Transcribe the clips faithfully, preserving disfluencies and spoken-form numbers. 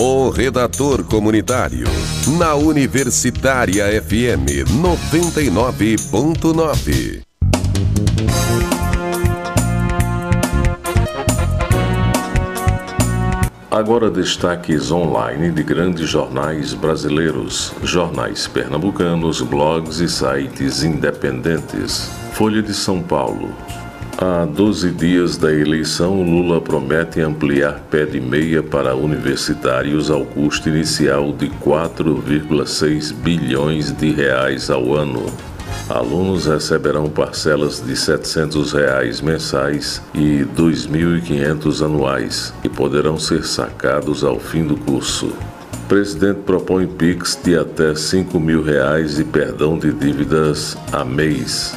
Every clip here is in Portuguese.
O Redator Comunitário, na Universitária F M noventa e nove ponto nove. Agora destaques online de grandes jornais brasileiros, jornais pernambucanos, blogs e sites independentes. Folha de São Paulo. Há doze dias da eleição, Lula promete ampliar pé de meia para universitários ao custo inicial de quatro vírgula seis bilhões de reais ao ano. Alunos receberão parcelas de setecentos reais mensais e dois mil e quinhentos anuais, e poderão ser sacados ao fim do curso. O presidente propõe Pix de até cinco mil reais e perdão de dívidas a mês.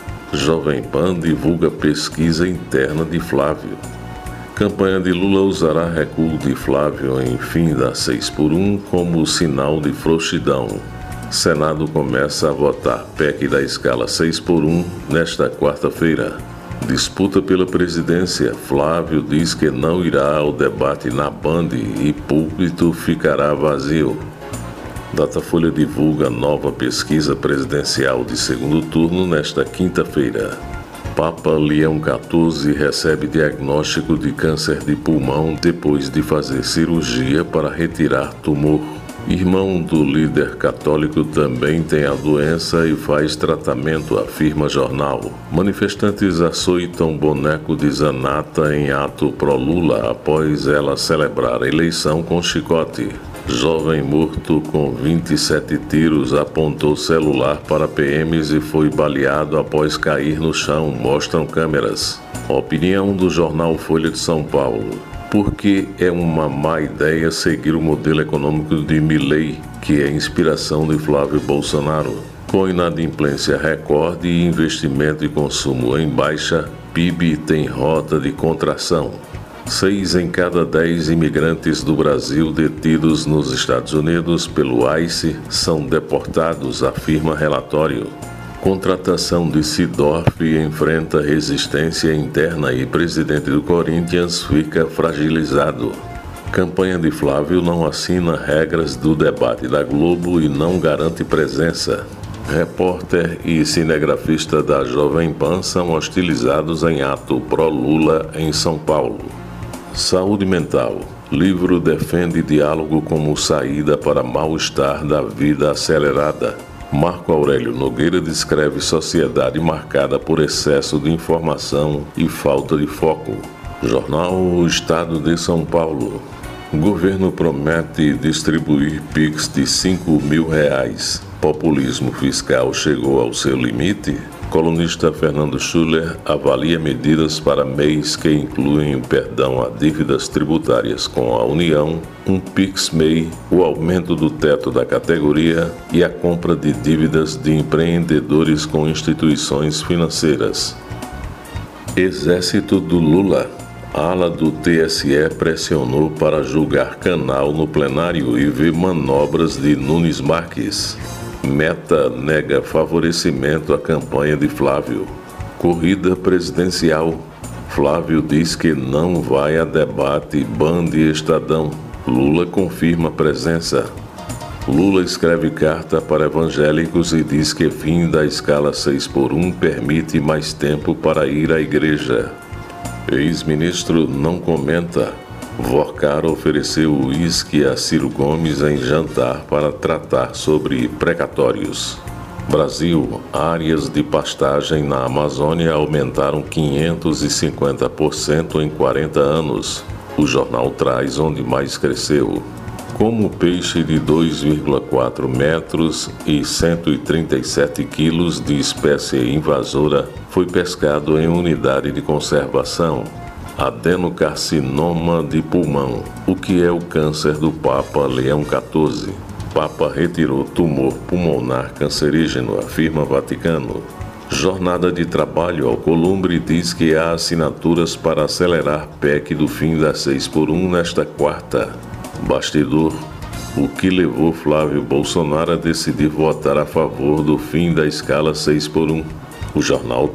Jovem Pan divulga pesquisa interna de Flávio. Campanha de Lula usará recuo de Flávio em fim da seis por um como sinal de frouxidão. Senado começa a votar P E C da escala seis por um nesta quarta-feira. Disputa pela presidência. Flávio diz que não irá ao debate na Band e púlpito ficará vazio. Datafolha divulga nova pesquisa presidencial de segundo turno nesta quinta-feira. Papa Leão quatorze recebe diagnóstico de câncer de pulmão depois de fazer cirurgia para retirar tumor. Irmão do líder católico também tem a doença e faz tratamento, afirma jornal. Manifestantes açoitam boneco de Zanata em ato pró-Lula após ela celebrar a eleição com chicote. Jovem morto com vinte e sete tiros apontou celular para P Ms e foi baleado após cair no chão, mostram câmeras. Opinião do jornal Folha de São Paulo. Porque é uma má ideia seguir o modelo econômico de Milei, que é inspiração de Flávio Bolsonaro. Com inadimplência recorde e investimento e consumo em baixa, P I B tem rota de contração. Seis em cada dez imigrantes do Brasil detidos nos Estados Unidos pelo ICE são deportados, afirma relatório. Contratação de Seedorf enfrenta resistência interna e presidente do Corinthians fica fragilizado. Campanha de Flávio não assina regras do debate da Globo e não garante presença. Repórter e cinegrafista da Jovem Pan são hostilizados em ato pró-Lula em São Paulo. Saúde mental. Livro defende diálogo como saída para mal-estar da vida acelerada. Marco Aurélio Nogueira descreve sociedade marcada por excesso de informação e falta de foco. Jornal O Estado de São Paulo. O governo promete distribuir Pix de cinco mil reais. Populismo fiscal chegou ao seu limite? Colunista Fernando Schuller avalia medidas para mês que incluem o perdão a dívidas tributárias com a União, um Pix-M E I, o aumento do teto da categoria e a compra de dívidas de empreendedores com instituições financeiras. Exército do Lula. A ala do T S E pressionou para julgar canal no plenário e ver manobras de Nunes Marques. Meta nega favorecimento à campanha de Flávio. Corrida presidencial. Flávio diz que não vai a debate Band e Estadão. Lula confirma presença. Lula escreve carta para evangélicos e diz que fim da escala seis por um permite mais tempo para ir à igreja. Ex-ministro não comenta. Vorcar ofereceu uísque a Ciro Gomes em jantar para tratar sobre precatórios. Brasil, áreas de pastagem na Amazônia aumentaram quinhentos e cinquenta por cento em quarenta anos. O jornal traz onde mais cresceu. Como peixe de dois vírgula quatro metros e cento e trinta e sete quilos de espécie invasora foi pescado em unidade de conservação. Adenocarcinoma de pulmão. O que é o câncer do Papa Leão quatorze? Papa retirou tumor pulmonar cancerígeno, afirma Vaticano. Jornada de trabalho. Alcolumbre diz que há assinaturas para acelerar P E C do fim da seis por um nesta quarta. Bastidor. O que levou Flávio Bolsonaro a decidir votar a favor do fim da escala seis por um? O jornal